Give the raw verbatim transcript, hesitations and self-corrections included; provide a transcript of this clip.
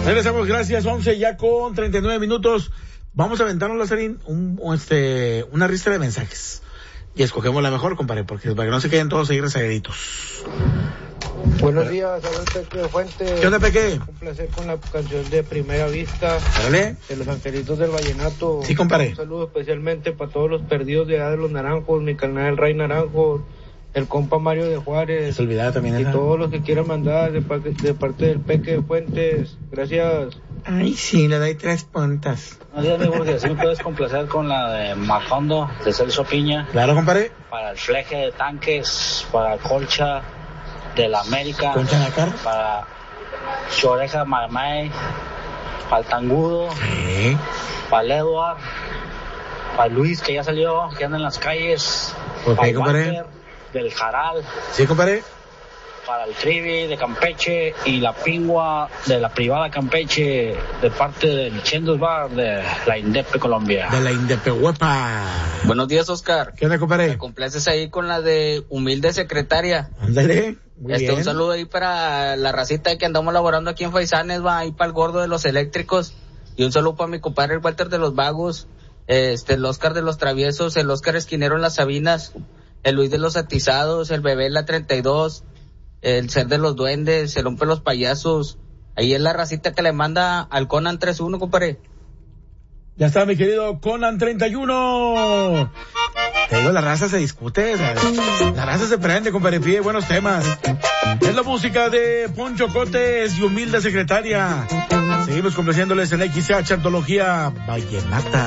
Regresamos, gracias, once ya con treinta y nueve minutos. Vamos a aventarnos, Lazarín, un, un, este, una lista de mensajes. Y escogemos la mejor, compadre, porque para que no se queden todos ahí rezagaditos. Buenos días, soy el Peque de Fuentes. ¿Qué onda, Peque? Un placer con la canción de Primera Vista. Dale. De los Angelitos del Vallenato. Sí, compadre. Un saludo especialmente para todos los perdidos de allá de los Naranjos, mi carnal Ray Naranjo, el compa Mario de Juárez. Se olvidaba también y esa. todos los que quieran mandar de, pa- de parte del Peque de Fuentes. Gracias. Ay, sí, le doy tres puntas. Buenos días, mi Burger. ¿Sí me puedes complacer con la de Macondo, de Celso Piña? Claro, compadre. Para el fleje de tanques, para Colcha de la América, Concha Nacar. para Choreja Marmay, para el Tangudo, Sí. para el Edward, para Luis que ya salió, que anda en las calles, Ok, para el compadre. Walter del Jaral, Sí, compadre. para el Trivi de Campeche y la Pingua de la privada Campeche de parte del Chendos Bar de la Indepe Colombia. De la Indepehuepa. Buenos días, Oscar. ¿Qué onda, compadre? ¿Me complaces ahí con la de Humilde Secretaria? Ándale. Muy Este, bien. un saludo ahí para la racita que andamos laborando aquí en Faisanes, va ahí para el gordo de los eléctricos. Y un saludo para mi compadre el Walter de los Vagos, este, el Oscar de los Traviesos, el Oscar Esquinero en las Sabinas, el Luis de los Atizados, el Bebé en la treinta y dos, el Ser de los Duendes, el Hombre de los Payasos. Ahí es la racita que le manda al Conan treinta y uno, compadre. Ya está, mi querido Conan treinta y uno. Te digo, la raza se discute, ¿sabes? La raza se prende, compadre, pide buenos temas. Es la música de Poncho Cotes y Humilde Secretaria. Seguimos complaciéndoles en X H Antología Vallenata.